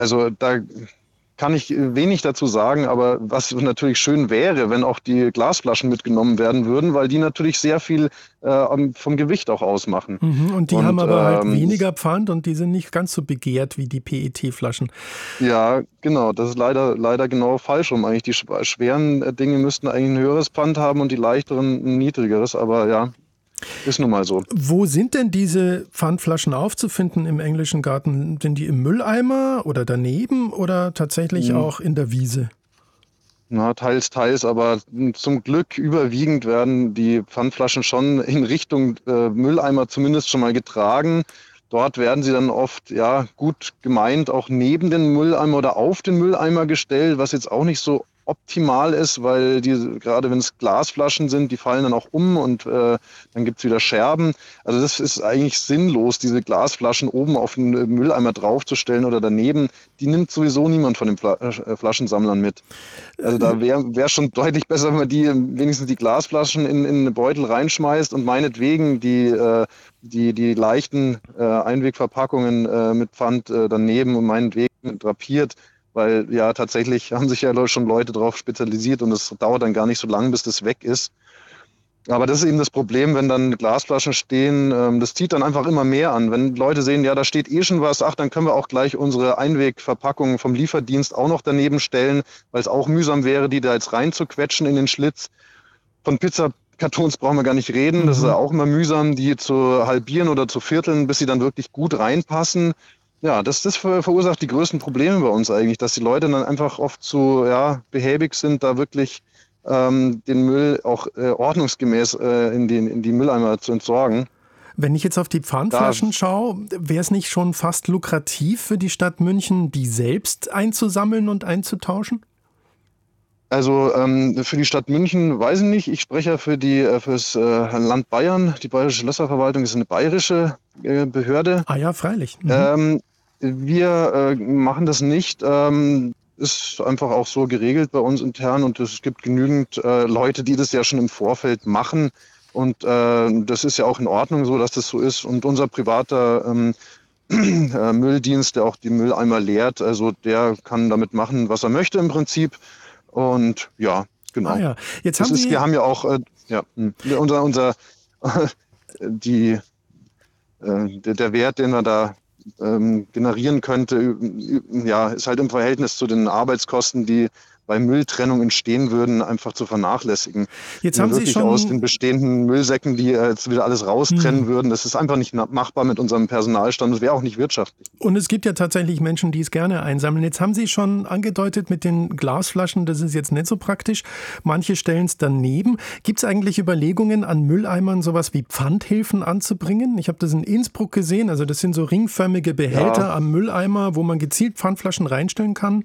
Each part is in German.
Also da kann ich wenig dazu sagen, aber was natürlich schön wäre, wenn auch die Glasflaschen mitgenommen werden würden, weil die natürlich sehr viel vom Gewicht auch ausmachen. Mhm. Und die haben Und aber halt weniger Pfand und die sind nicht ganz so begehrt wie die PET-Flaschen. ja, genau, das ist leider genau falsch rum. Eigentlich die schweren Dinge müssten eigentlich ein höheres Pfand haben und die leichteren ein niedrigeres, aber ja, ist nun mal so. Wo sind denn diese Pfandflaschen aufzufinden im englischen Garten? Sind die im Mülleimer oder daneben oder tatsächlich Hm, auch in der Wiese? Na, teils, teils, aber zum Glück überwiegend werden die Pfandflaschen schon in Richtung Mülleimer zumindest schon mal getragen. Dort werden sie dann oft, ja, gut gemeint, auch neben den Mülleimer oder auf den Mülleimer gestellt, was jetzt auch nicht so optimal ist, weil die, gerade wenn es Glasflaschen sind, die fallen dann auch um und dann gibt's wieder Scherben. Also das ist eigentlich sinnlos, diese Glasflaschen oben auf den Mülleimer draufzustellen oder daneben. Die nimmt sowieso niemand von den Flaschensammlern mit. Also da wäre schon deutlich besser, wenn man die wenigstens die Glasflaschen in einen Beutel reinschmeißt und meinetwegen die leichten Einwegverpackungen mit Pfand daneben und meinetwegen drapiert, weil ja tatsächlich haben sich ja schon Leute darauf spezialisiert und es dauert dann gar nicht so lange, bis das weg ist. Aber das ist eben das Problem, wenn dann Glasflaschen stehen, das zieht dann einfach immer mehr an. Wenn Leute sehen, ja, da steht eh schon was, ach, dann können wir auch gleich unsere Einwegverpackungen vom Lieferdienst auch noch daneben stellen, weil es auch mühsam wäre, die da jetzt reinzuquetschen in den Schlitz. Von Pizzakartons brauchen wir gar nicht reden. Das ist ja Mhm. auch immer mühsam, die zu halbieren oder zu vierteln, bis sie dann wirklich gut reinpassen. Ja, das verursacht die größten Probleme bei uns eigentlich, dass die Leute dann einfach oft zu ja, behäbig sind, da wirklich den Müll auch ordnungsgemäß in die Mülleimer zu entsorgen. Wenn ich jetzt auf die Da, Pfandflaschen schaue, wäre es nicht schon fast lukrativ für die Stadt München, die selbst einzusammeln und einzutauschen? also für die Stadt München weiß ich nicht. Ich spreche ja fürs Land Bayern. Die Bayerische Schlösserverwaltung ist eine bayerische Behörde. Ah ja, freilich. Mhm. Ähm, wir machen das nicht. Ist einfach auch so geregelt bei uns intern und es gibt genügend Leute, die das ja schon im Vorfeld machen. Und das ist ja auch in Ordnung so, dass das so ist. Und unser privater Mülldienst, der auch die Mülleimer leert, also der kann damit machen, was er möchte im Prinzip. Und ja, Ah genau. ja, jetzt Das haben ist, Sie. wir haben ja auch, unser die der Wert, den wir da generieren könnte, ja, ist halt im Verhältnis zu den Arbeitskosten, die bei Mülltrennung entstehen würden, einfach zu vernachlässigen. Jetzt Wenn wir haben Sie wirklich aus den schon. bestehenden Müllsäcken, die jetzt wieder alles raustrennen Hm. würden, das ist einfach nicht machbar mit unserem Personalstand. Das wäre auch nicht wirtschaftlich. Und es gibt ja tatsächlich Menschen, die es gerne einsammeln. Jetzt haben Sie schon angedeutet mit den Glasflaschen, das ist jetzt nicht so praktisch. Manche stellen es daneben. Gibt es eigentlich Überlegungen, an Mülleimern sowas wie Pfandhilfen anzubringen? Ich habe das in Innsbruck gesehen. Also das sind so ringförmige Ja, Behälter am Mülleimer, wo man gezielt Pfandflaschen reinstellen kann.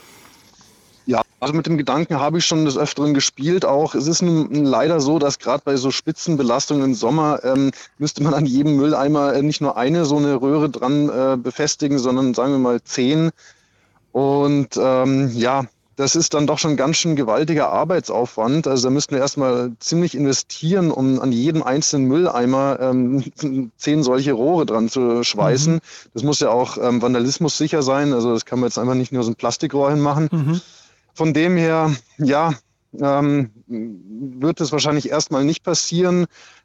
ja, also mit dem Gedanken habe ich schon des Öfteren gespielt auch. Es ist nun leider so, dass gerade bei so Spitzenbelastungen im Sommer müsste man an jedem Mülleimer nicht nur eine so eine Röhre dran befestigen, sondern sagen wir mal 10. Und ja, das ist dann doch schon ganz schön gewaltiger Arbeitsaufwand. Also da müssten wir erstmal ziemlich investieren, um an jedem einzelnen Mülleimer 10 solche Rohre dran zu Mhm. schweißen. Das muss ja auch Vandalismus sicher sein. Also das kann man jetzt einfach nicht nur so ein Plastikrohr hinmachen. Mhm. Von dem her, ja, wird es wahrscheinlich erstmal nicht passieren.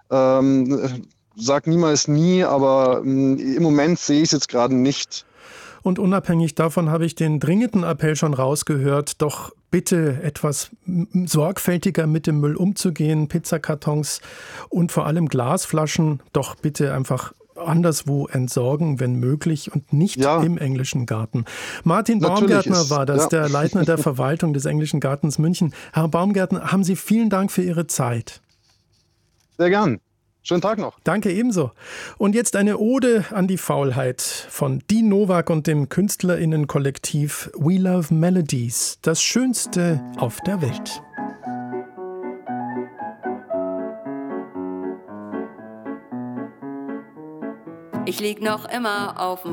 Sag niemals nie, aber im Moment sehe ich es jetzt gerade nicht. Und unabhängig davon habe ich den dringenden Appell schon rausgehört, doch bitte etwas sorgfältiger mit dem Müll umzugehen, Pizzakartons und vor allem Glasflaschen doch bitte einfach anderswo entsorgen, wenn möglich, und nicht Ja, im englischen Garten. Martin natürlich Baumgärtner ist, war das, ja, der Leiter der Verwaltung des englischen Gartens München. Herr Baumgärtner, haben Sie vielen Dank für Ihre Zeit. sehr gern. Schönen Tag noch. Danke ebenso. Und jetzt eine Ode an die Faulheit von Dean Nowak und dem KünstlerInnen-Kollektiv We Love Melodies. Das Schönste auf der Welt. Ich lieg noch immer auf dem